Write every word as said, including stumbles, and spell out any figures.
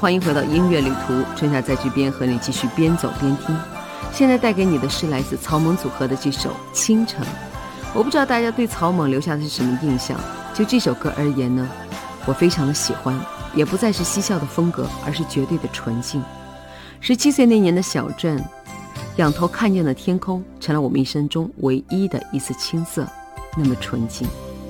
欢迎回到音乐旅途，春夏在这边和你继续边走边听。现在带给你的是来自草蜢组合的这首《倾城》。我不知道大家对草蜢留下的是什么印象，就这首歌而言呢，我非常的喜欢，也不再是嬉笑的风格，而是绝对的纯净。十七岁那年的小镇，仰头看见的天空，成了我们一生中唯一的一丝青涩，那么纯净。